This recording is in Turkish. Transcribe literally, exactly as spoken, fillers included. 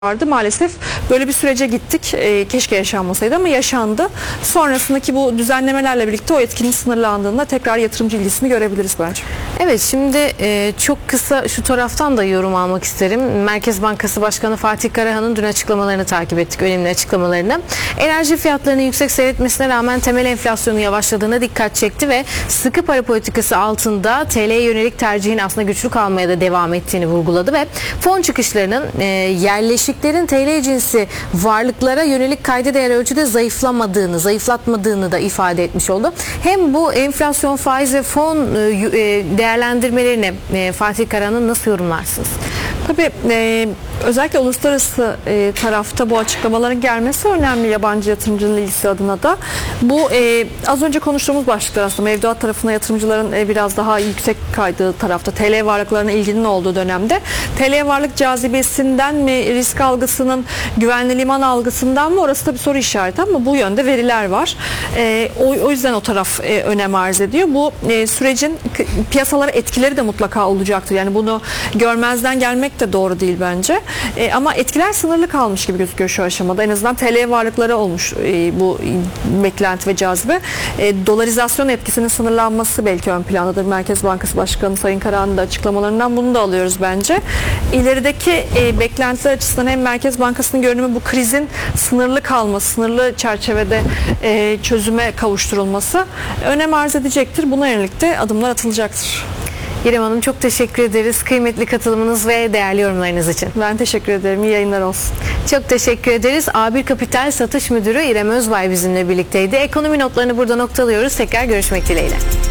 vardı. Maalesef böyle bir sürece gittik. E, keşke yaşanmasaydı ama yaşandı. Sonrasındaki bu düzenlemelerle birlikte o etkinin sınırlandığında tekrar yatırımcı ilgisini görebiliriz bence. Evet, şimdi e, çok kısa şu taraftan da yorum almak isterim. Merkez Bankası Başkanı Fatih Karahan'ın dün açıklamalarını takip ettik, önemli açıklamalarını. Enerji fiyatlarının yüksek seyretmesine rağmen temel enflasyonun yavaşladığına dikkat çekti ve sıkı para politikası altında T L'ye yönelik tercihin aslında güçlü kalmaya da devam ettiğini vurguladı ve fon çıkışlarının e, yerleşiklerin T L cinsi varlıklara yönelik kayda değer ölçüde zayıflamadığını, zayıflatmadığını da ifade etmiş oldu. Hem bu enflasyon, faiz ve fon e, değerlendirmelerini e, Fatih Karahan'ın nasıl yorumlarsınız? Tabii e, özellikle uluslararası e, tarafta bu açıklamaların gelmesi önemli, yabancı yatırımcının ilgisi adına da. Bu e, az önce konuştuğumuz başlıklar aslında mevduat tarafına yatırımcıların e, biraz daha yüksek kaydığı tarafta, T L varlıklarına ilginin olduğu dönemde. T L varlık cazibesinden mi, risk algısının, güvenli liman algısından mı, orası da bir soru işareti ama bu yönde veriler var. E, o, o yüzden o taraf e, önem arz ediyor. Bu e, sürecin piyasalara etkileri de mutlaka olacaktır. Yani bunu görmezden gelmek de doğru değil bence. E, ama etkiler sınırlı kalmış gibi gözüküyor şu aşamada. En azından T L varlıkları olmuş e, bu beklenti ve cazibe. E, dolarizasyon etkisinin sınırlanması belki ön plandadır. Merkez Bankası Başkanı Sayın Karahan'ın da açıklamalarından bunu da alıyoruz bence. İlerideki e, beklentiler açısından hem Merkez Bankası'nın görünümü bu krizin sınırlı kalması, sınırlı çerçevede e, çözüme kavuşturulması önem arz edecektir. Buna yönelik de adımlar atılacaktır. İrem Hanım, çok teşekkür ederiz kıymetli katılımınız ve değerli yorumlarınız için. Ben teşekkür ederim. İyi yayınlar olsun. Çok teşekkür ederiz. A bir Kapital Satış Müdürü İrem Özbay bizimle birlikteydi. Ekonomi notlarını burada noktalıyoruz. Tekrar görüşmek dileğiyle.